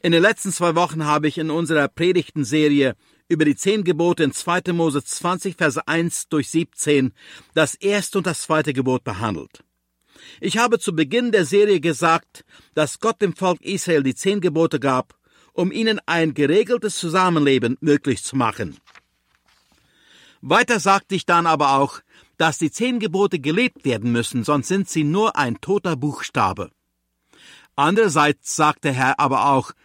In den letzten 2 Wochen habe ich in unserer Predigtenserie über die 10 Gebote in 2. Mose 20, Verse 1 durch 17 das erste und das zweite Gebot behandelt. Ich habe zu Beginn der Serie gesagt, dass Gott dem Volk Israel die 10 Gebote gab, um ihnen ein geregeltes Zusammenleben möglich zu machen. Weiter sagte ich dann aber auch, dass die 10 Gebote gelebt werden müssen, sonst sind sie nur ein toter Buchstabe. Andererseits sagt der Herr aber auch,